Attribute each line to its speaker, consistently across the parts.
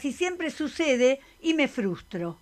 Speaker 1: casi siempre sucede y me frustro.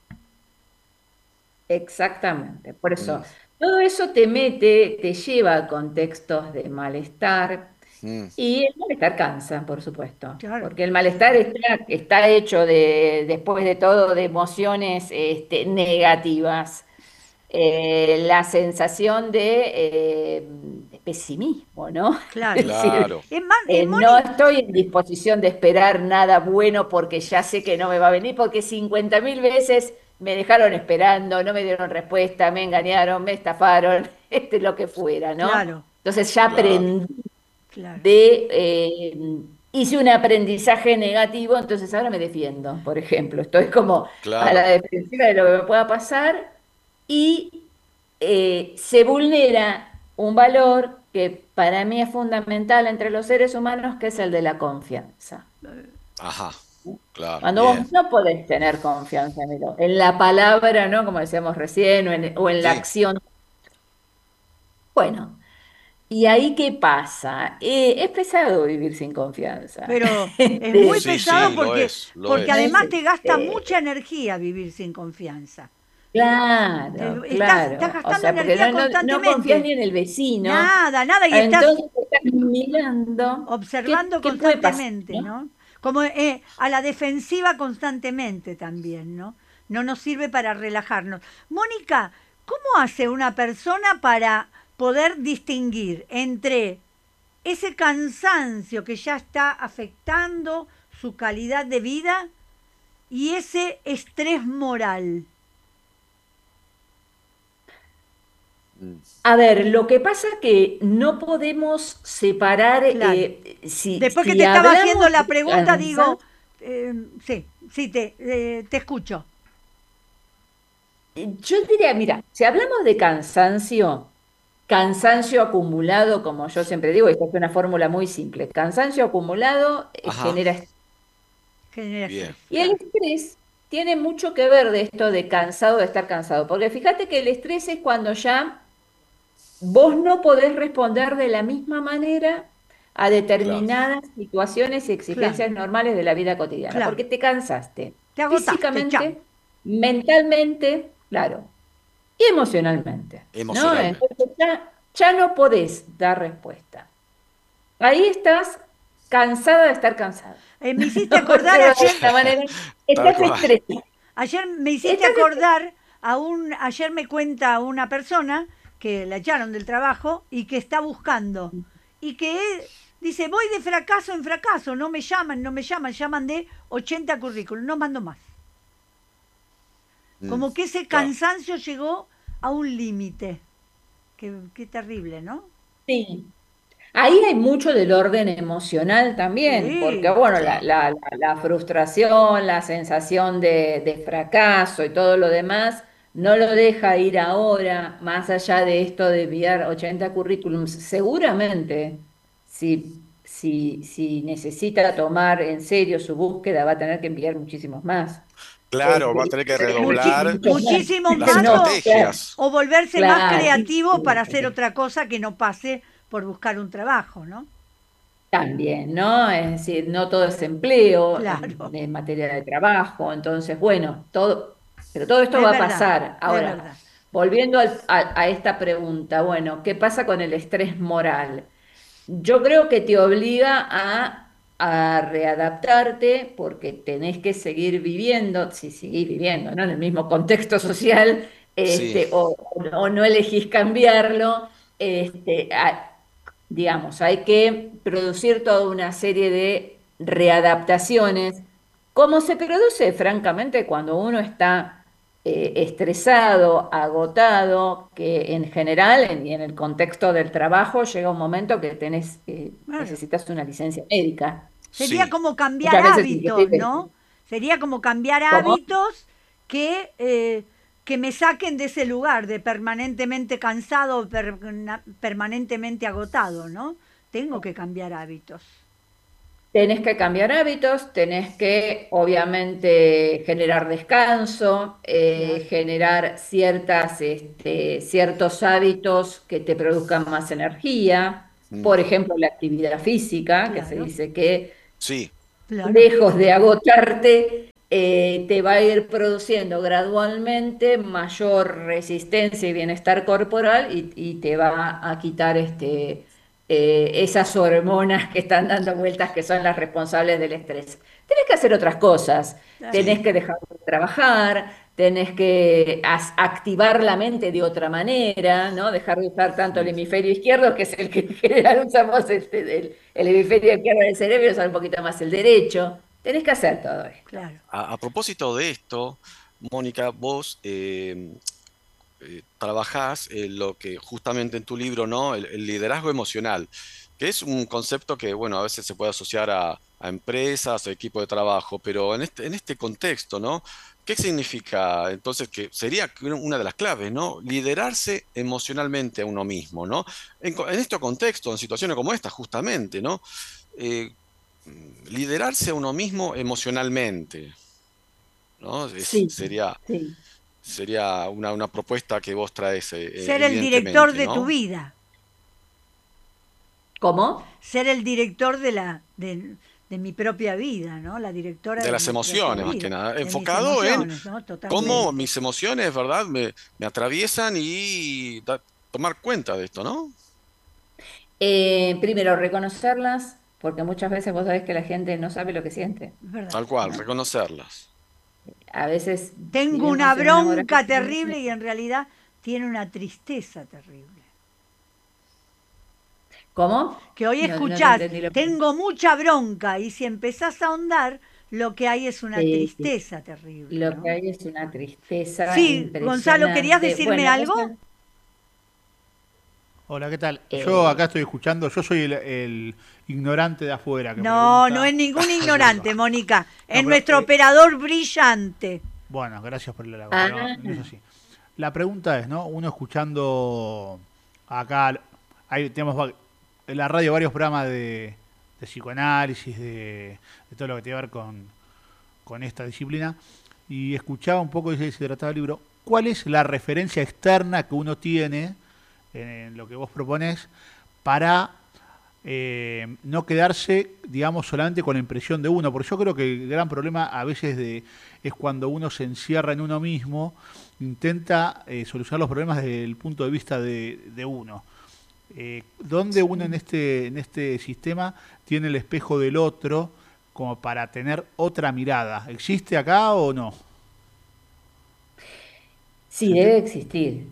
Speaker 2: Exactamente. Por eso,
Speaker 3: Mm,
Speaker 2: todo eso te mete, te lleva a contextos de malestar
Speaker 3: mm,
Speaker 2: y el malestar cansa, por supuesto,
Speaker 1: Claro,
Speaker 2: porque el malestar está hecho después de todo, de emociones negativas. La sensación de pesimismo, ¿no? Es
Speaker 1: claro.
Speaker 2: decir,
Speaker 3: claro.
Speaker 1: Es más,
Speaker 2: no
Speaker 1: Moni,
Speaker 2: estoy en disposición de esperar nada bueno porque ya sé que no me va a venir, porque 50.000 veces me dejaron esperando, no me dieron respuesta, me engañaron, me estafaron, lo que fuera, ¿no?
Speaker 1: claro,
Speaker 2: Entonces ya
Speaker 3: Claro,
Speaker 2: aprendí
Speaker 1: claro.
Speaker 2: hice un aprendizaje negativo, entonces ahora me defiendo, por ejemplo. Estoy como a la
Speaker 3: claro.
Speaker 2: defensiva de lo que me pueda pasar y se vulnera un valor que para mí es fundamental entre los seres humanos, que es el de la confianza.
Speaker 3: Ajá, claro,
Speaker 2: Cuando
Speaker 3: bien.
Speaker 2: vos no podés tener confianza en la palabra, ¿no? Como decíamos recién, o en la
Speaker 3: Sí,
Speaker 2: acción. Bueno, ¿y ahí qué pasa? Es pesado vivir sin confianza.
Speaker 1: Pero es muy
Speaker 2: Este,
Speaker 3: sí,
Speaker 1: pesado
Speaker 3: sí, lo es, lo
Speaker 1: porque
Speaker 2: no
Speaker 3: es.
Speaker 2: es,
Speaker 1: además te gasta mucha energía vivir sin confianza.
Speaker 2: claro,
Speaker 1: Estás
Speaker 2: claro. O
Speaker 1: gastando
Speaker 2: sea, porque
Speaker 1: energía
Speaker 2: no confías
Speaker 1: constantemente.
Speaker 2: ni en el vecino.
Speaker 1: Nada, nada, y estás
Speaker 2: Entonces estás mirando qué,
Speaker 1: observando
Speaker 2: qué puede pasar,
Speaker 1: constantemente,
Speaker 2: ¿no?
Speaker 1: ¿no? Como a la defensiva constantemente también, ¿no? No nos sirve para relajarnos. Mónica, ¿cómo hace una persona para poder distinguir entre ese cansancio que ya está afectando su calidad de vida y ese estrés moral?
Speaker 3: Mm,
Speaker 2: A ver, lo que pasa es que no podemos separar,
Speaker 1: Claro. Después que
Speaker 2: si
Speaker 1: te estaba haciendo
Speaker 2: hablamos
Speaker 1: la
Speaker 2: de
Speaker 1: pregunta,
Speaker 2: cansancio,
Speaker 1: digo, sí, sí, te escucho.
Speaker 2: yo diría, mira, si hablamos de cansancio, cansancio acumulado, como yo siempre digo, esta es una fórmula muy simple, cansancio acumulado
Speaker 3: ajá,
Speaker 2: genera.
Speaker 1: Genera
Speaker 3: bien.
Speaker 1: estrés,
Speaker 2: Y el
Speaker 1: claro.
Speaker 2: estrés tiene mucho que ver de esto de cansado, de estar cansado, porque fíjate que el estrés es cuando ya vos no podés responder de la misma manera a
Speaker 3: Claro,
Speaker 2: determinadas situaciones y
Speaker 1: Claro,
Speaker 2: exigencias normales de la vida cotidiana,
Speaker 1: claro.
Speaker 2: porque te cansaste
Speaker 1: Te agotaste, chao.
Speaker 2: físicamente, mentalmente, claro, y emocionalmente, ¿no?
Speaker 3: emocionalmente.
Speaker 2: Entonces ya no podés dar respuesta. Ahí estás cansada de estar cansada.
Speaker 1: Me hiciste
Speaker 2: Por
Speaker 1: acordar
Speaker 2: decirlo de
Speaker 1: ayer,
Speaker 2: alguna manera,
Speaker 3: Tal
Speaker 2: estás
Speaker 3: cual.
Speaker 2: estresada.
Speaker 1: ayer me hiciste
Speaker 2: Estás
Speaker 1: acordar ayer me cuenta una persona que la echaron del trabajo y que está buscando. Y que dice, voy de fracaso en fracaso, no me llaman, no me llaman, llaman de 80 currículum, no mando más.
Speaker 3: Mm,
Speaker 1: Como que ese
Speaker 3: claro.
Speaker 1: cansancio llegó a un límite. Qué terrible, ¿no?
Speaker 2: sí. Ahí hay mucho del orden emocional también, porque
Speaker 1: Sí,
Speaker 2: bueno,
Speaker 3: Claro.
Speaker 2: la frustración, la sensación de fracaso y todo lo demás, no lo deja ir ahora, más allá de esto de enviar 80 currículums. Seguramente, si necesita tomar en serio su búsqueda, va a tener que enviar muchísimos más.
Speaker 3: Claro, va a tener que redoblar
Speaker 2: Muchos más.
Speaker 1: muchísimo
Speaker 3: las
Speaker 1: más
Speaker 2: No, claro,
Speaker 3: estrategias.
Speaker 1: o volverse más
Speaker 2: claro.
Speaker 1: creativo para hacer otra cosa que no pase por buscar un trabajo, ¿no?
Speaker 2: También, ¿no? Es decir, no todo es empleo
Speaker 1: Claro,
Speaker 2: en materia de trabajo, entonces, bueno, pero todo esto
Speaker 1: es
Speaker 2: va a
Speaker 1: verdad,
Speaker 2: pasar.
Speaker 1: es
Speaker 2: Ahora,
Speaker 1: verdad.
Speaker 2: volviendo a esta pregunta, bueno, ¿qué pasa con el estrés moral? Yo creo que te obliga a readaptarte porque tenés que seguir viviendo, si seguís viviendo, ¿no? En el mismo contexto social,
Speaker 3: Sí,
Speaker 2: o no elegís cambiarlo, digamos, hay que producir toda una serie de readaptaciones, como se produce francamente cuando uno está estresado, agotado, que en general, y en el contexto del trabajo, llega un momento que
Speaker 1: Claro.
Speaker 2: necesitas una licencia médica.
Speaker 1: Sería
Speaker 3: sí,
Speaker 1: como cambiar
Speaker 2: Muchas veces
Speaker 1: hábitos,
Speaker 2: inclusive,
Speaker 1: ¿no? Sería como cambiar
Speaker 2: ¿cómo?
Speaker 1: hábitos que me saquen de ese lugar de permanentemente cansado, permanentemente agotado, ¿no? Tengo que cambiar hábitos.
Speaker 2: Tenés que cambiar hábitos, tenés que obviamente generar descanso,
Speaker 1: Claro,
Speaker 2: generar ciertos hábitos que te produzcan más energía.
Speaker 3: mm,
Speaker 2: Por ejemplo, la actividad física, que se
Speaker 1: claro,
Speaker 2: dice que
Speaker 3: sí,
Speaker 1: claro.
Speaker 2: lejos de agotarte, te va a ir produciendo gradualmente mayor resistencia y bienestar corporal y te va a quitar esas hormonas que están dando vueltas que son las responsables del estrés. Tenés que hacer otras cosas,
Speaker 1: Claro.
Speaker 2: tenés
Speaker 3: Sí,
Speaker 2: que dejar de trabajar, tenés que activar la mente de otra manera, ¿no? Dejar de usar tanto el
Speaker 3: mm.
Speaker 2: hemisferio izquierdo, que es el que en general usamos el hemisferio izquierdo del cerebro, y usar un poquito más el derecho. Tenés que hacer todo esto.
Speaker 1: Claro.
Speaker 3: A propósito de esto, Mónica, vos trabajás en lo que justamente en tu libro, ¿no? El liderazgo emocional, que es un concepto que, bueno, a veces se puede asociar a empresas o equipo de trabajo, pero en este contexto, ¿no? ¿Qué significa entonces que sería una de las claves, ¿no? Liderarse emocionalmente a uno mismo, ¿no? En este contexto, en situaciones como esta, justamente, ¿no? Eh, Liderarse a uno mismo emocionalmente, ¿no?
Speaker 2: Sí,
Speaker 3: Sería,
Speaker 2: sí.
Speaker 3: sería una propuesta que vos traes,
Speaker 1: Ser el director
Speaker 3: evidentemente,
Speaker 1: de tu
Speaker 3: ¿no?
Speaker 1: vida.
Speaker 2: ¿Cómo?
Speaker 1: Ser el director de mi propia vida, ¿no? La directora
Speaker 3: De
Speaker 1: de
Speaker 3: las
Speaker 1: mi propia
Speaker 3: emociones, más que
Speaker 1: vida,
Speaker 3: nada,
Speaker 1: de mis
Speaker 3: enfocado en
Speaker 1: emociones, ¿no?
Speaker 3: cómo
Speaker 1: Totalmente.
Speaker 3: mis emociones, ¿verdad?, me atraviesan y tomar cuenta de esto, ¿no?
Speaker 2: Primero, reconocerlas, porque muchas veces vos sabés que la gente no sabe lo que siente,
Speaker 1: Es verdad.
Speaker 3: Tal cual,
Speaker 2: ¿no?
Speaker 3: reconocerlas.
Speaker 2: A veces
Speaker 1: Tengo una
Speaker 2: vivimos en una
Speaker 1: bronca
Speaker 2: vorágine.
Speaker 1: terrible y en realidad tiene una tristeza terrible.
Speaker 2: ¿Cómo?
Speaker 1: Que hoy
Speaker 2: No te
Speaker 1: escuchás,
Speaker 2: entendí lo que...
Speaker 1: tengo mucha bronca y si empezás a ahondar, lo que hay es una
Speaker 2: Sí,
Speaker 1: tristeza terrible,
Speaker 2: lo que
Speaker 1: ¿no?
Speaker 2: hay es una tristeza
Speaker 1: Sí, Gonzalo, ¿querías
Speaker 2: impresionante.
Speaker 1: decirme
Speaker 2: Bueno,
Speaker 1: algo?
Speaker 4: Hola, ¿qué tal? Yo
Speaker 2: eh,
Speaker 4: acá estoy escuchando, yo soy el ignorante de afuera que
Speaker 1: No, no es
Speaker 4: pregunta
Speaker 1: ningún
Speaker 4: cualquier cosa.
Speaker 1: ignorante, Mónica. Es
Speaker 4: No, pero,
Speaker 1: nuestro operador brillante.
Speaker 4: bueno, gracias por el halago,
Speaker 2: ah,
Speaker 4: pero no es así. La pregunta es, ¿no? Uno escuchando acá, tenemos en la radio varios programas de psicoanálisis, de todo lo que tiene que ver con esta disciplina, y escuchaba un poco, y se trataba el libro, ¿cuál es la referencia externa que uno tiene en lo que vos proponés para no quedarse, digamos, solamente con la impresión de uno? Porque yo creo que el gran problema a veces es cuando uno se encierra en uno mismo, intenta solucionar los problemas desde el punto de vista de uno. ¿Dónde uno en este sistema tiene el espejo del otro como para tener otra mirada? ¿Existe acá o no? ¿Se
Speaker 2: sí, debe
Speaker 4: entiende?
Speaker 2: existir.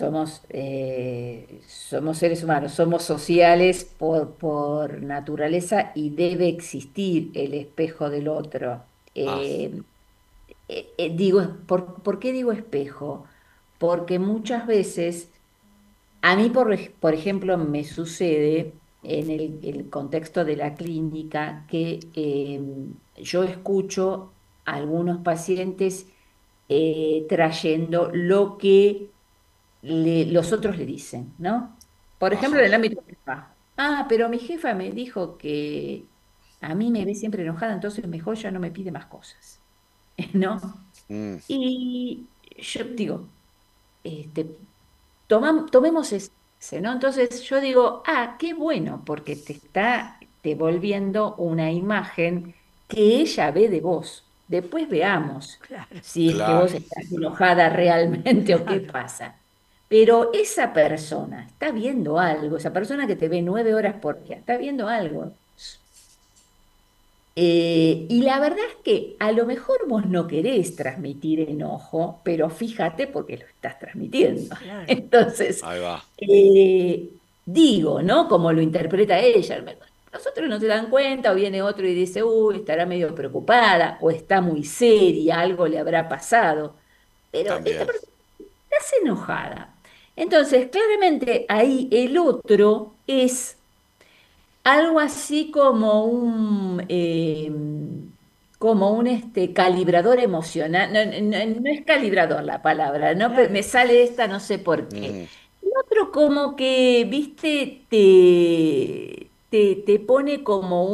Speaker 2: Somos seres humanos, somos sociales por naturaleza y debe existir el espejo del otro.
Speaker 3: Ah,
Speaker 2: Digo, ¿por qué digo espejo? Porque muchas veces, a mí, por ejemplo, me sucede en el contexto de la clínica que yo escucho a algunos pacientes trayendo lo que los otros le dicen, ¿no? Por ejemplo, en
Speaker 3: ajá.
Speaker 2: el ámbito del trabajo. Ah, pero mi jefa me dijo que a mí me ve siempre enojada, entonces mejor ya no me pide más cosas, ¿no?
Speaker 3: Mm,
Speaker 2: Y yo digo, este, tomemos ese, ¿no? Entonces yo digo, ah, qué bueno, porque te está devolviendo una imagen que ella ve de vos. Después veamos
Speaker 1: Claro,
Speaker 2: si es que vos
Speaker 3: claro,
Speaker 2: estás enojada realmente o qué
Speaker 1: claro.
Speaker 2: pasa. Pero esa persona está viendo algo, esa persona que te ve 9 horas por día, está viendo algo. Y la verdad es que a lo mejor vos no querés transmitir enojo, pero fíjate porque lo estás transmitiendo.
Speaker 1: Claro.
Speaker 2: Entonces,
Speaker 3: ahí va.
Speaker 2: eh, digo, ¿no? Como lo interpreta ella. Los otros no se dan cuenta, o viene otro y dice, uy, estará medio preocupada, o está muy seria, algo le habrá pasado. Pero esta
Speaker 3: También.
Speaker 2: persona está enojada. Entonces, claramente ahí el otro es algo así como un calibrador emocional. No, no es calibrador la palabra, ¿no? Pero me
Speaker 1: Claro.
Speaker 2: sale esta, no sé por qué.
Speaker 3: Mm,
Speaker 2: El otro como que, viste, te pone como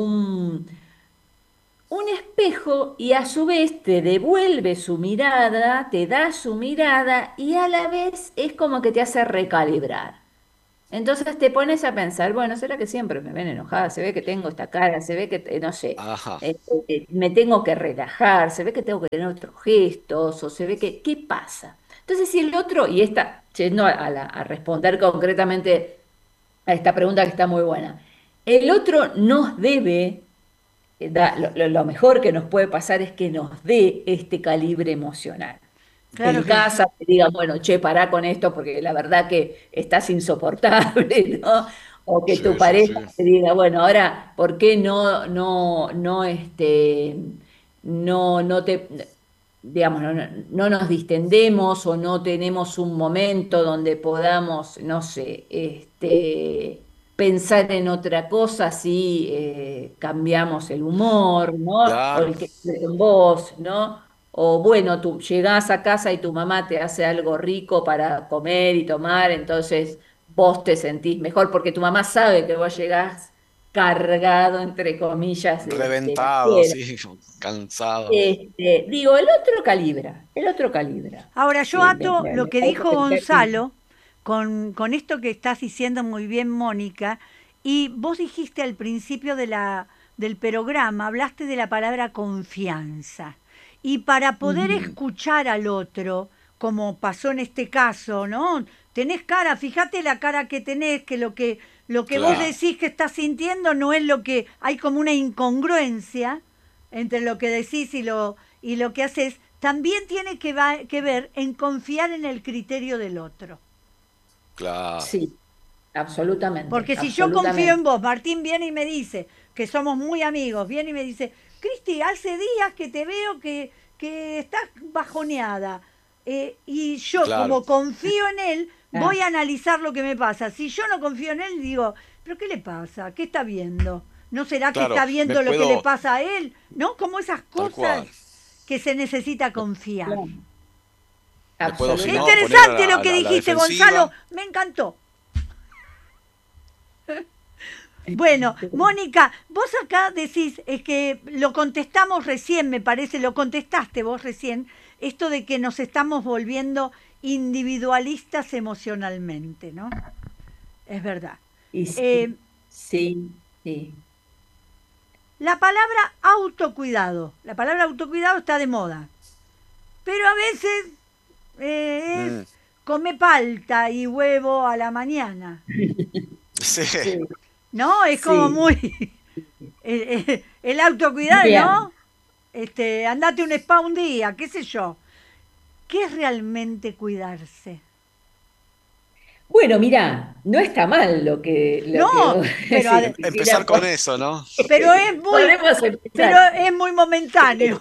Speaker 2: un espejo y a su vez te devuelve su mirada, te da su mirada y a la vez es como que te hace recalibrar. Entonces te pones a pensar, bueno, ¿será que siempre me ven enojada? Se ve que tengo esta cara, se ve que, no sé,
Speaker 3: Ajá,
Speaker 2: me tengo que relajar, se ve que tengo que tener otros gestos, o se ve que, ¿qué pasa? Entonces, si el otro, y esta, yendo a responder concretamente a esta pregunta que está muy buena, el otro nos debe, lo mejor que nos puede pasar es que nos dé este calibre emocional.
Speaker 1: Claro
Speaker 2: En
Speaker 1: que sí.
Speaker 2: casa te digan, bueno, che, pará con esto porque la verdad que estás insoportable, ¿no? O que tu
Speaker 3: sí, sí,
Speaker 2: pareja
Speaker 3: sí,
Speaker 2: te diga, bueno, ahora, ¿por qué no te, digamos, no nos distendemos o no tenemos un momento donde podamos, no sé, pensar en otra cosa si cambiamos el humor, ¿no? O
Speaker 3: claro,
Speaker 2: el que en vos, ¿no? O bueno, tú llegás a casa y tu mamá te hace algo rico para comer y tomar, entonces vos te sentís mejor porque tu mamá sabe que vos llegás cargado, entre comillas, de la
Speaker 3: reventado,
Speaker 2: escuela.
Speaker 3: sí, cansado.
Speaker 2: Digo, el otro calibra.
Speaker 1: Ahora yo
Speaker 2: Sí,
Speaker 1: ato lo
Speaker 2: me
Speaker 1: que
Speaker 2: parece
Speaker 1: dijo
Speaker 2: que el término.
Speaker 1: Gonzalo con esto que estás diciendo muy bien, Mónica, y vos dijiste al principio del programa, hablaste de la palabra confianza. Y para poder
Speaker 2: Ujú,
Speaker 1: escuchar al otro, como pasó en este caso, ¿no? Tenés cara, fíjate la cara que tenés, que lo que vos
Speaker 3: Claro,
Speaker 1: decís que estás sintiendo no es lo que, hay como una incongruencia entre lo que decís y lo que haces, también tiene que ver en confiar en el criterio del otro.
Speaker 3: claro.
Speaker 2: sí, absolutamente,
Speaker 1: Porque si yo confío en
Speaker 2: absolutamente.
Speaker 1: vos, Martín viene y me dice que somos muy amigos, viene y me dice, Cristi, hace días que te veo que estás bajoneada. Y yo,
Speaker 3: Claro,
Speaker 1: como confío en él,
Speaker 2: Ah,
Speaker 1: voy a analizar lo que me pasa. Si yo no confío en él, digo, ¿pero qué le pasa? ¿Qué está viendo? ¿No será que
Speaker 3: claro,
Speaker 1: está
Speaker 3: me
Speaker 1: viendo lo que le
Speaker 3: puedo,
Speaker 1: pasa a él? ¿No? Como esas
Speaker 3: tal
Speaker 1: cosas
Speaker 3: cual,
Speaker 1: que se necesita
Speaker 3: me,
Speaker 1: confiar.
Speaker 2: claro,
Speaker 3: me puedo, si
Speaker 1: Qué
Speaker 3: no,
Speaker 2: absolutamente.
Speaker 3: poner
Speaker 1: interesante lo
Speaker 3: a
Speaker 1: que
Speaker 3: la
Speaker 1: dijiste, Gonzalo.
Speaker 3: defensiva.
Speaker 1: Me encantó. Bueno, Mónica, vos acá decís, es que lo contestamos recién, me parece, lo contestaste vos recién, esto de que nos estamos volviendo individualistas emocionalmente, ¿no? Es verdad.
Speaker 2: Y
Speaker 1: Eh,
Speaker 2: sí, sí, sí.
Speaker 1: la palabra autocuidado está de moda, pero a veces es
Speaker 3: Mm,
Speaker 1: come palta y huevo a la mañana,
Speaker 3: sí,
Speaker 2: Sí,
Speaker 1: ¿no? Es como
Speaker 2: sí.
Speaker 1: muy el autocuidado,
Speaker 2: Bien.
Speaker 1: ¿no? Andate un spa un día, qué sé yo. ¿Qué es realmente cuidarse?
Speaker 2: Bueno, mira, no está mal lo que
Speaker 1: No,
Speaker 2: vos
Speaker 1: pero,
Speaker 2: decís, Cristina,
Speaker 3: empezar con eso, ¿no?
Speaker 1: pero es muy,
Speaker 2: podemos
Speaker 1: pero
Speaker 2: empezar.
Speaker 1: es muy momentáneo.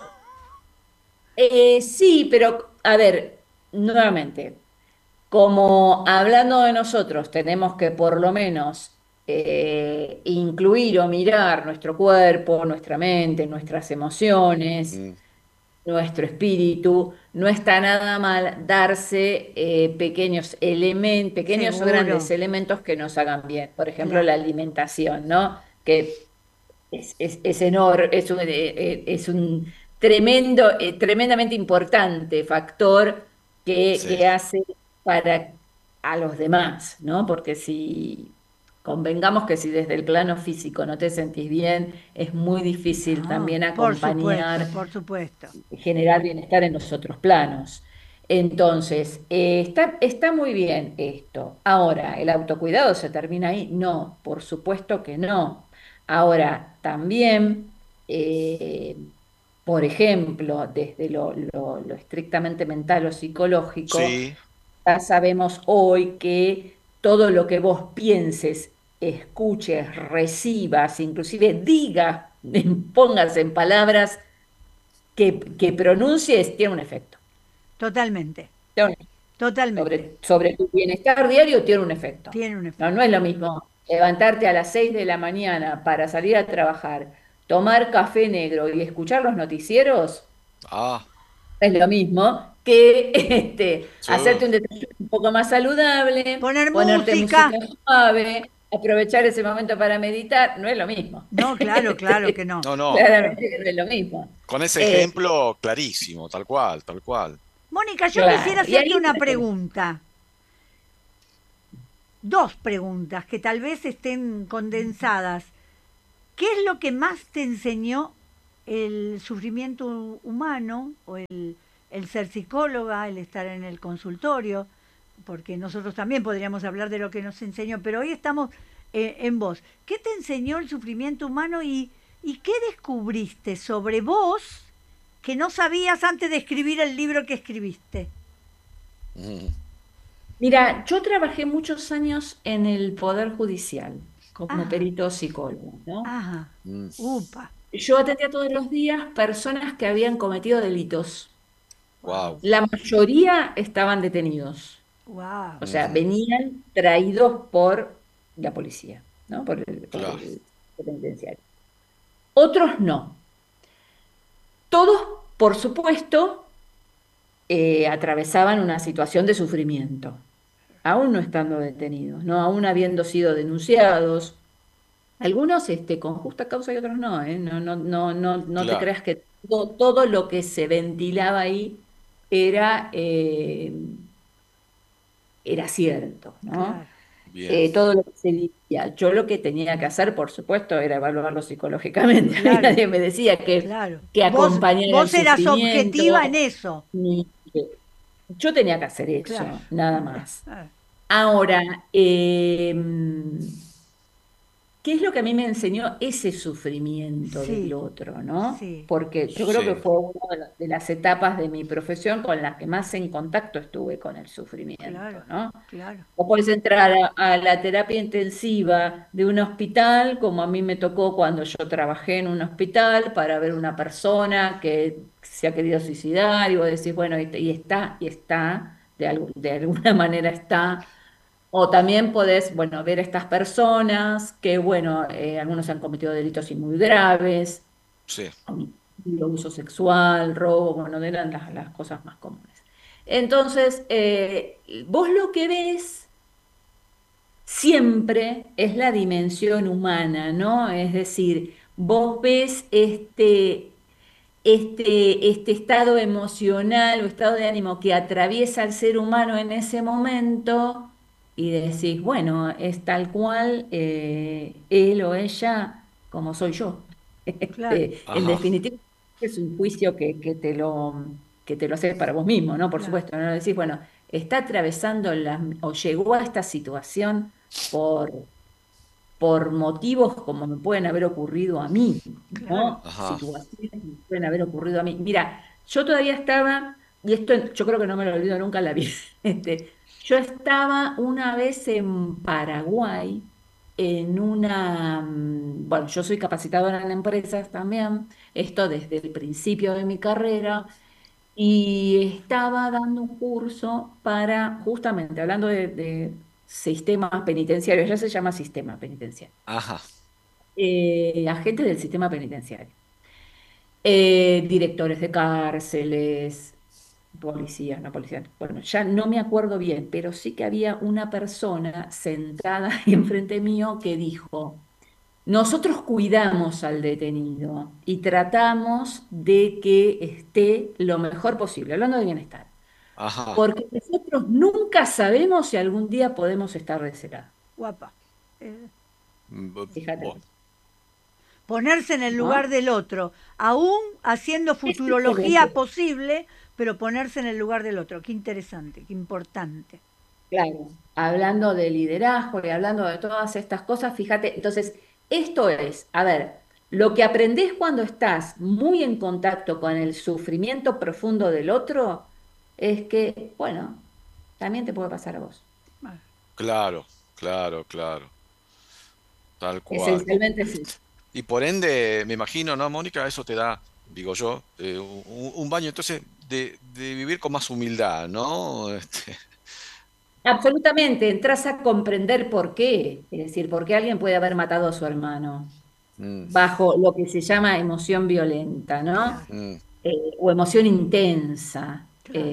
Speaker 2: Sí, pero a ver, nuevamente, como hablando de nosotros, tenemos que por lo menos incluir o mirar nuestro cuerpo, nuestra mente, nuestras emociones,
Speaker 3: Mm,
Speaker 2: nuestro espíritu, no está nada mal darse pequeños elementos, pequeños o grandes
Speaker 1: Seguro,
Speaker 2: elementos que nos hagan bien. Por ejemplo, la
Speaker 1: claro.
Speaker 2: alimentación, ¿no? Que es enorme, es un tremendo, tremendamente importante factor
Speaker 3: sí,
Speaker 2: que hace para a los demás, ¿no? Porque si convengamos que si desde el plano físico no te sentís bien, es muy difícil
Speaker 1: No,
Speaker 2: también
Speaker 1: por supuesto,
Speaker 2: acompañar,
Speaker 1: por supuesto.
Speaker 2: generar bienestar en los otros planos. Entonces, está muy bien esto. Ahora, ¿el autocuidado se termina ahí? No, por supuesto que no. Ahora, también, eh, por ejemplo, desde lo estrictamente mental o psicológico,
Speaker 3: sí,
Speaker 2: ya sabemos hoy que todo lo que vos pienses, escuches, recibas, inclusive digas, pongas en palabras, que pronuncies tiene un efecto.
Speaker 1: Totalmente,
Speaker 2: Tiene un efecto.
Speaker 1: totalmente.
Speaker 2: Sobre tu bienestar diario tiene un efecto.
Speaker 1: Tiene un
Speaker 2: No, no
Speaker 1: efecto.
Speaker 2: es lo mismo levantarte a las 6 de la mañana para salir a trabajar, tomar café negro y escuchar los noticieros,
Speaker 3: ah,
Speaker 2: es lo mismo que
Speaker 3: sí,
Speaker 2: hacerte un desayuno un poco más saludable,
Speaker 1: Poner
Speaker 2: ponerte
Speaker 1: música.
Speaker 2: música suave, aprovechar ese momento para meditar, no es lo mismo.
Speaker 1: No, claro, claro que no.
Speaker 3: no, no,
Speaker 2: Claramente que no es lo mismo.
Speaker 3: con ese
Speaker 2: Eh,
Speaker 3: ejemplo clarísimo, tal cual, tal cual.
Speaker 1: Mónica, yo quisiera
Speaker 2: claro, y
Speaker 1: hacerte
Speaker 2: ahí
Speaker 1: una pregunta. dos preguntas que tal vez estén condensadas. ¿Qué es lo que más te enseñó el sufrimiento humano o el ser psicóloga, el estar en el consultorio? Porque nosotros también podríamos hablar de lo que nos enseñó, pero hoy estamos en vos. ¿Qué te enseñó el sufrimiento humano y qué descubriste sobre vos que no sabías antes de escribir el libro que escribiste?
Speaker 3: Mm,
Speaker 2: Mira, yo trabajé muchos años en el Poder Judicial como
Speaker 1: Ajá,
Speaker 2: perito psicólogo, ¿no?
Speaker 1: ajá,
Speaker 3: mm,
Speaker 1: upa,
Speaker 2: Yo atendía todos los días personas que habían cometido delitos.
Speaker 1: wow,
Speaker 3: wow.
Speaker 2: La mayoría estaban detenidos,
Speaker 1: wow,
Speaker 2: o sea,
Speaker 3: Ujú,
Speaker 2: venían traídos por la policía, ¿no? Por
Speaker 3: claro.
Speaker 2: el penitenciario. Otros no. Todos, por supuesto, atravesaban una situación de sufrimiento, aún no estando detenidos, ¿no? Aún habiendo sido denunciados. Algunos con justa causa y otros no, ¿eh? No te
Speaker 3: Claro,
Speaker 2: creas que todo lo que se ventilaba ahí era, era cierto, ¿no?
Speaker 1: claro,
Speaker 3: bien.
Speaker 2: Todo lo que se decía. Yo lo que tenía que hacer, por supuesto, era evaluarlo psicológicamente. A mí
Speaker 1: claro,
Speaker 2: nadie me decía
Speaker 1: claro.
Speaker 2: que acompañara el
Speaker 1: Vos eras objetiva en
Speaker 2: sufrimiento,
Speaker 1: eso,
Speaker 2: ni yo tenía que hacer
Speaker 1: claro.
Speaker 2: eso, nada más.
Speaker 1: Ah,
Speaker 2: Ahora, ¿qué es lo que a mí me enseñó ese sufrimiento del
Speaker 1: sí,
Speaker 2: otro, ¿no?
Speaker 1: sí,
Speaker 2: Porque yo creo que
Speaker 3: Sí,
Speaker 2: fue una de las etapas de mi profesión con las que más en contacto estuve con el
Speaker 1: claro,
Speaker 2: sufrimiento, ¿no?
Speaker 1: claro,
Speaker 2: Vos podés entrar a la terapia intensiva de un hospital, como a mí me tocó cuando yo trabajé en un hospital, para ver una persona que se ha querido suicidar, y vos decís, bueno, y está, de alguna manera está. O también podés, bueno, ver a estas personas que, bueno, algunos han cometido delitos y muy graves,
Speaker 3: sí.
Speaker 2: homicidio, uso sexual, robo, bueno, eran las cosas más comunes. Entonces, vos lo que ves siempre es la dimensión humana, ¿no? Es decir, vos ves este estado emocional o estado de ánimo que atraviesa al ser humano en ese momento y decís, bueno, es tal cual él o ella como soy yo.
Speaker 1: claro,
Speaker 2: En
Speaker 3: Ajá,
Speaker 2: definitiva, es un juicio que te lo haces para vos mismo, ¿no? Por
Speaker 1: claro,
Speaker 2: supuesto, no decís, bueno, está atravesando o llegó a esta situación por motivos como me pueden haber ocurrido a mí,
Speaker 1: claro.
Speaker 2: ¿no?
Speaker 3: ajá.
Speaker 2: Situaciones que me pueden haber ocurrido a mí. Mira, yo todavía estaba, y esto yo creo que no me lo olvido nunca en la vida, yo estaba una vez en Paraguay, bueno, yo soy capacitadora en empresas también, esto desde el principio de mi carrera, y estaba dando un curso para, justamente, hablando de sistemas penitenciarios, ya se llama sistema penitenciario,
Speaker 3: Ajá.
Speaker 2: agentes del sistema penitenciario, directores de cárceles, policías, no policías, bueno, ya no me acuerdo bien, pero sí que había una persona sentada ahí enfrente mío que dijo, nosotros cuidamos al detenido y tratamos de que esté lo mejor posible, hablando de bienestar,
Speaker 3: Ajá.
Speaker 2: porque nosotros nunca sabemos si algún día podemos estar de ese lado.
Speaker 1: Guapa. Eh,
Speaker 2: Fíjate,
Speaker 1: Ponerse en el lugar
Speaker 2: ¿no?
Speaker 1: del otro, aún haciendo
Speaker 2: Ese es el
Speaker 1: futurología
Speaker 2: otro.
Speaker 1: posible, pero ponerse en el lugar del otro. Qué interesante, qué importante.
Speaker 2: Claro, hablando de liderazgo y hablando de todas estas cosas, fíjate, entonces, esto es, a ver, lo que aprendés cuando estás muy en contacto con el sufrimiento profundo del otro es que, bueno, también te puede pasar a vos.
Speaker 1: Ah,
Speaker 3: Claro, claro, claro. Tal cual.
Speaker 2: Esencialmente sí.
Speaker 3: Y por ende, me imagino, ¿no, Mónica? Eso te da, digo yo, un baño entonces de vivir con más humildad, ¿no?
Speaker 2: Absolutamente, entras a comprender por qué, es decir, por qué alguien puede haber matado a su hermano
Speaker 3: Mm,
Speaker 2: bajo lo que se llama emoción violenta, ¿no?
Speaker 1: claro,
Speaker 3: mm,
Speaker 2: O emoción intensa.
Speaker 1: claro,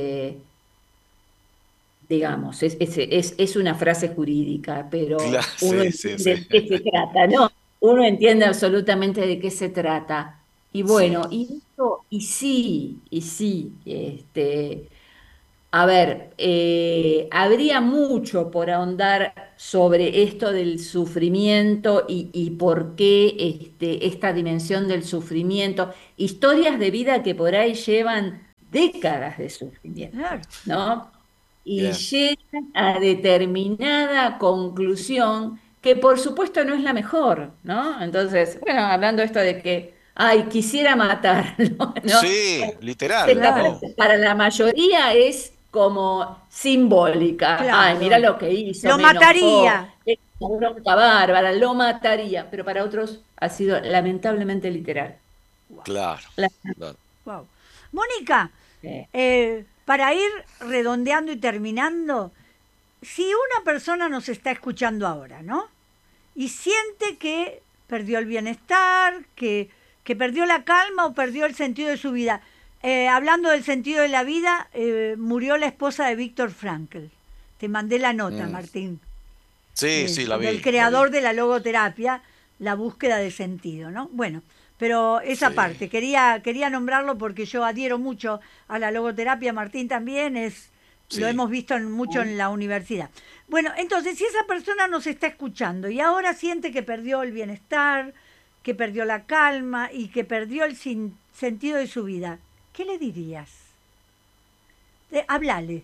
Speaker 2: Digamos, es una frase jurídica,
Speaker 3: claro,
Speaker 2: pero uno
Speaker 3: sí, sí, sí.
Speaker 2: entiende de qué se trata, ¿no? Uno entiende absolutamente de qué se trata. Y
Speaker 3: Sí,
Speaker 2: bueno, y sí, A ver, habría mucho por ahondar sobre esto del sufrimiento y por qué esta dimensión del sufrimiento, historias de vida que por ahí llevan décadas de sufrimiento,
Speaker 1: Claro,
Speaker 2: ¿no? Y
Speaker 3: Bien.
Speaker 2: llegan a determinada conclusión que por supuesto no es la mejor, ¿no? Entonces, bueno, hablando esto de que, ay, quisiera matarlo, ¿no?
Speaker 3: Sí, literal,
Speaker 2: Esta
Speaker 1: claro,
Speaker 3: ¿no?
Speaker 2: frase para la mayoría es como simbólica. Ay, mira
Speaker 1: claro.
Speaker 2: lo que hizo,
Speaker 1: Lo
Speaker 2: me enojó,
Speaker 1: mataría.
Speaker 2: es una bronca bárbara, lo mataría. Pero para otros ha sido lamentablemente literal.
Speaker 1: Wow,
Speaker 3: Claro,
Speaker 2: La-
Speaker 3: claro.
Speaker 1: wow. Mónica,
Speaker 2: eh,
Speaker 1: para ir redondeando y terminando, si una persona nos está escuchando ahora, ¿no? Y siente que perdió el bienestar, que perdió la calma o perdió el sentido de su vida. Hablando del sentido de la vida, murió la esposa de Víctor Frankl. Te mandé la nota,
Speaker 3: Mm.
Speaker 1: Martín,
Speaker 3: Sí, sí, la
Speaker 1: del
Speaker 3: vi, la
Speaker 1: creador
Speaker 3: vi.
Speaker 1: de la logoterapia, la búsqueda de sentido, ¿no? Bueno, pero esa
Speaker 3: Sí,
Speaker 1: parte, quería nombrarlo porque yo adhiero mucho a la logoterapia, Martín también lo
Speaker 3: sí.
Speaker 1: hemos visto mucho en la universidad. Bueno, entonces, si esa persona nos está escuchando y ahora siente que perdió el bienestar, que perdió la calma y que perdió el sentido de su vida, ¿qué le dirías? Háblale,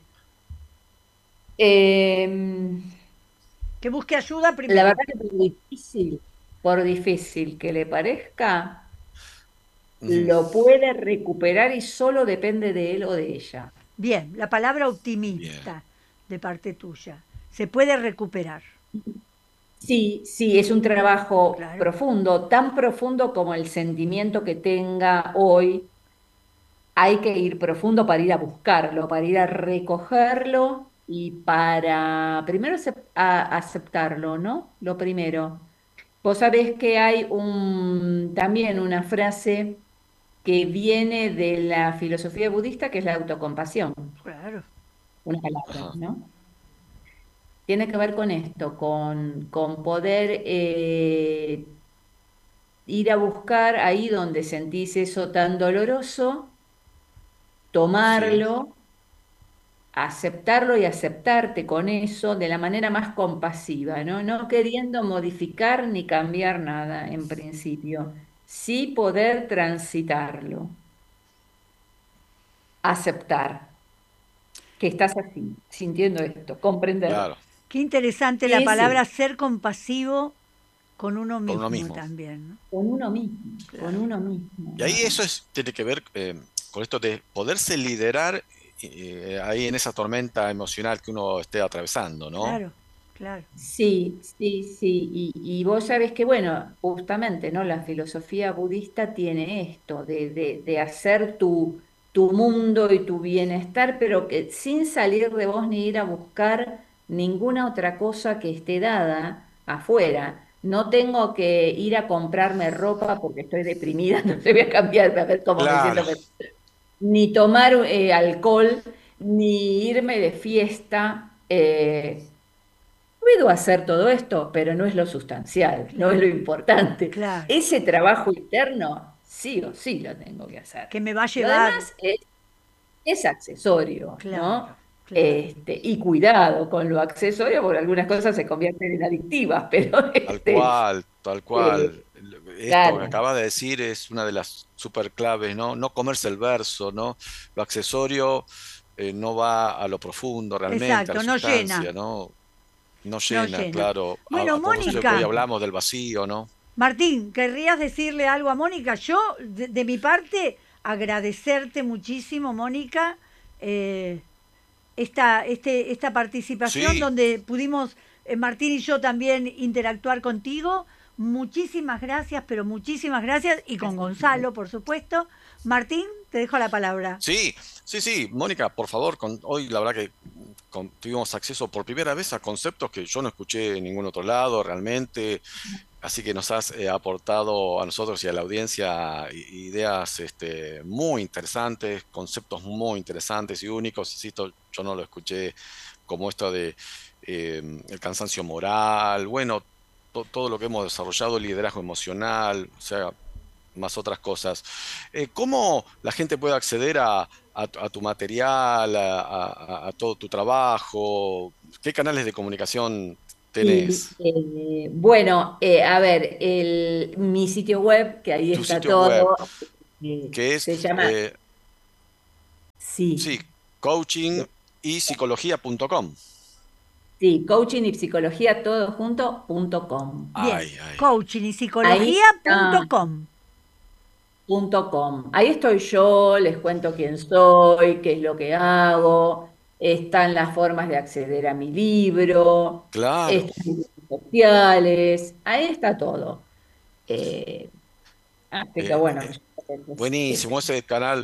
Speaker 2: em,
Speaker 1: que busque ayuda
Speaker 2: la
Speaker 1: primero.
Speaker 2: verdad que por difícil que le parezca,
Speaker 3: Ujú.
Speaker 2: lo puede recuperar y solo depende de él o de ella.
Speaker 1: Bien, la palabra
Speaker 3: Bien,
Speaker 1: optimista de parte tuya. Se puede recuperar,
Speaker 2: Sí, sí, es un trabajo
Speaker 1: claro.
Speaker 2: profundo, tan profundo como el sentimiento que tenga hoy. Hay que ir profundo para ir a buscarlo, para ir a recogerlo y para primero aceptarlo, ¿no? Lo primero. Vos sabés que hay también una frase que viene de la filosofía budista, que es la autocompasión,
Speaker 1: Claro.
Speaker 2: una palabra,
Speaker 3: ajá,
Speaker 2: ¿no? Tiene que ver con esto, con poder ir a buscar ahí donde sentís eso tan doloroso,
Speaker 3: sí,
Speaker 2: tomarlo, aceptarlo y aceptarte con eso de la manera más compasiva, ¿no? No queriendo modificar ni cambiar nada en principio, sí poder transitarlo, aceptar que estás así, sintiendo esto, comprender.
Speaker 3: claro,
Speaker 1: Qué interesante la
Speaker 2: Ese,
Speaker 1: palabra ser compasivo con uno
Speaker 3: con uno
Speaker 1: mismo
Speaker 3: mismo.
Speaker 1: también, ¿no?
Speaker 2: con uno mismo, con
Speaker 1: Claro.
Speaker 2: uno mismo,
Speaker 3: Y ahí
Speaker 2: ¿no?
Speaker 3: eso tiene que ver con esto de poderse liderar ahí en esa tormenta emocional que uno esté atravesando, ¿no?
Speaker 1: Claro, claro.
Speaker 2: Sí, sí, sí. Y vos sabés que, bueno, justamente, ¿no? La filosofía budista tiene esto, de hacer tu mundo y tu bienestar, pero que sin salir de vos ni ir a buscar ninguna otra cosa que esté dada afuera. No tengo que ir a comprarme ropa porque estoy deprimida, entonces voy a cambiarme a ver cómo me
Speaker 3: Claro,
Speaker 2: siento. Ni tomar alcohol, ni irme de fiesta. Puedo hacer todo esto, pero no es lo sustancial, no es lo
Speaker 1: Claro,
Speaker 2: importante.
Speaker 1: claro.
Speaker 2: Ese trabajo interno, sí o sí lo tengo que hacer.
Speaker 1: Que me va a
Speaker 2: Lo
Speaker 1: llevar,
Speaker 2: demás es accesorio,
Speaker 1: claro,
Speaker 2: ¿no?
Speaker 1: claro.
Speaker 2: Y cuidado con lo accesorio, porque algunas cosas se convierten en adictivas, pero
Speaker 3: tal cual, tal
Speaker 2: eh,
Speaker 3: cual. Esto que
Speaker 2: claro,
Speaker 3: acabas de decir es una de las super claves, ¿no? No comerse el verso, ¿no? Lo accesorio no va a lo profundo realmente, a la
Speaker 1: Exacto, no
Speaker 3: sustancia,
Speaker 1: llena,
Speaker 3: ¿no? No
Speaker 1: no
Speaker 3: llena,
Speaker 1: llena.
Speaker 3: claro.
Speaker 1: Bueno,
Speaker 3: A propósito que hoy
Speaker 1: Mónica,
Speaker 3: hablamos del vacío, ¿no?
Speaker 1: Martín, ¿querrías decirle algo a Mónica? Yo, de mi parte, agradecerte muchísimo, Mónica, eh, esta participación
Speaker 3: Sí,
Speaker 1: donde pudimos, Martín y yo también interactuar contigo. Muchísimas gracias, pero muchísimas gracias. Y con Gonzalo, por supuesto. Martín, te dejo la palabra.
Speaker 3: sí, sí, sí. Mónica, por favor, hoy la verdad que tuvimos acceso por primera vez a conceptos que yo no escuché en ningún otro lado realmente. Así que nos has aportado a nosotros y a la audiencia ideas muy interesantes, conceptos muy interesantes y únicos. Insisto, yo no lo escuché como esto de el cansancio moral, bueno, todo lo que hemos desarrollado, el liderazgo emocional, o sea, más otras cosas. ¿Cómo la gente puede acceder a tu material, a todo tu trabajo? ¿Qué canales de comunicación
Speaker 2: Y
Speaker 3: tenés?
Speaker 2: bueno, a ver, mi sitio web, que ahí
Speaker 3: Tu
Speaker 2: está
Speaker 3: sitio web,
Speaker 2: todo,
Speaker 3: que es,
Speaker 2: se llama, sí,
Speaker 3: sí, coaching y psicología.com.
Speaker 2: sí, coaching y psicología todo junto, .com.
Speaker 1: Bien,
Speaker 3: Ay, ay.
Speaker 1: coaching y
Speaker 2: Ahí está,
Speaker 1: psicología.com.
Speaker 2: .com. Ahí estoy yo, les cuento quién soy, qué es lo que hago, están las formas de acceder a mi libro,
Speaker 3: Claro.
Speaker 2: están mis redes sociales, ahí está todo. Eh, Así que
Speaker 3: Eh,
Speaker 2: bueno,
Speaker 3: eh, Buenísimo, ese canal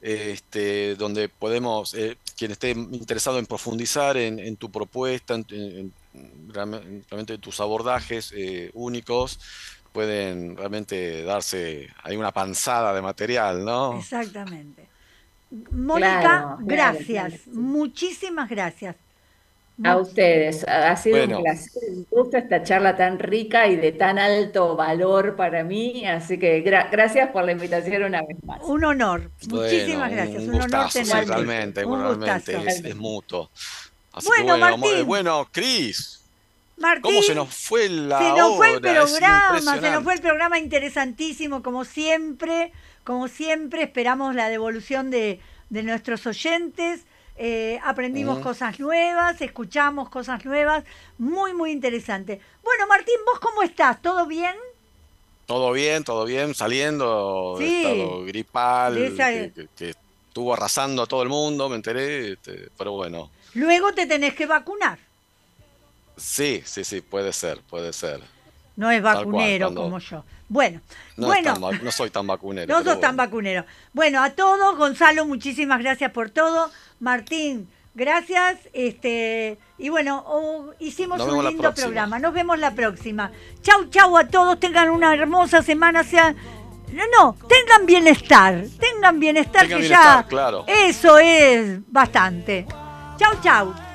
Speaker 3: donde podemos, quien esté interesado en profundizar en tu propuesta, realmente tus abordajes únicos, pueden realmente darse, hay una panzada de material, ¿no?
Speaker 1: Exactamente. Mónica,
Speaker 2: claro, claro, claro.
Speaker 1: gracias. Muchísimas gracias.
Speaker 2: A
Speaker 1: Much-
Speaker 2: ustedes, ha sido un
Speaker 3: Bueno,
Speaker 2: placer, un gusto esta charla tan rica y de tan alto valor para mí, así que gracias por la invitación una vez más.
Speaker 1: un honor.
Speaker 3: bueno,
Speaker 1: Muchísimas gracias.
Speaker 3: un
Speaker 1: Un honor
Speaker 3: gustazo, sí,
Speaker 1: tenerte.
Speaker 2: Igualmente,
Speaker 3: realmente,
Speaker 1: Un gustazo.
Speaker 3: realmente, es
Speaker 2: igualmente.
Speaker 3: mutuo. Así que
Speaker 1: Bueno,
Speaker 3: bueno,
Speaker 1: Martín,
Speaker 3: bueno, Cris, ¿cómo se
Speaker 1: Martín,
Speaker 3: nos fue
Speaker 1: se
Speaker 3: la
Speaker 1: nos fue el
Speaker 3: hora? Es
Speaker 1: programa, se nos fue el
Speaker 3: impresionante.
Speaker 1: programa interesantísimo, como siempre, esperamos la devolución de nuestros oyentes, aprendimos
Speaker 3: Mm.
Speaker 1: cosas nuevas, escuchamos cosas nuevas, muy, muy interesante. Bueno, Martín, ¿vos cómo estás? ¿Todo bien?
Speaker 3: Todo bien, saliendo de
Speaker 1: Sí,
Speaker 3: estado
Speaker 1: de
Speaker 3: gripal,
Speaker 1: esa...
Speaker 3: que estuvo arrasando a todo el mundo, me enteré, pero bueno,
Speaker 1: Luego te tenés que vacunar.
Speaker 3: sí, sí, sí, puede ser, puede ser,
Speaker 1: No es
Speaker 3: tal cual,
Speaker 1: vacunero
Speaker 3: cuando
Speaker 1: como yo. Bueno,
Speaker 3: no es tan,
Speaker 1: bueno,
Speaker 3: no soy tan vacunero,
Speaker 1: no
Speaker 3: pero
Speaker 1: sos tan
Speaker 3: bueno,
Speaker 1: vacunero. Bueno, a todos, Gonzalo, muchísimas gracias por todo. Martín, gracias. Y bueno, hicimos
Speaker 3: nos
Speaker 1: un
Speaker 3: vemos la
Speaker 1: lindo
Speaker 3: próxima.
Speaker 1: programa. Nos vemos la próxima. Chau, chau a todos. Tengan una hermosa semana. No, tengan bienestar. Tengan bienestar
Speaker 3: Tenga
Speaker 1: que
Speaker 3: bienestar,
Speaker 1: ya
Speaker 3: claro.
Speaker 1: eso es bastante. Chau, chau.